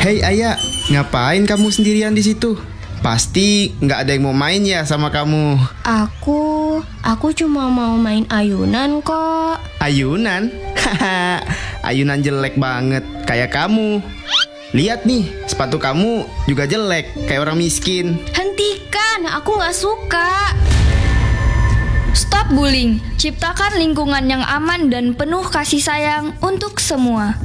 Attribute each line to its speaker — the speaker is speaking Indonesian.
Speaker 1: Hei Ayah, ngapain kamu sendirian di situ? Pasti nggak ada yang mau main ya sama kamu.
Speaker 2: Aku cuma mau main ayunan kok.
Speaker 1: Ayunan? Haha, ayunan jelek banget, kayak kamu. Lihat nih, sepatu kamu juga jelek, kayak orang miskin.
Speaker 2: Hentikan, aku nggak suka.
Speaker 3: Stop bullying, ciptakan lingkungan yang aman dan penuh kasih sayang untuk semua.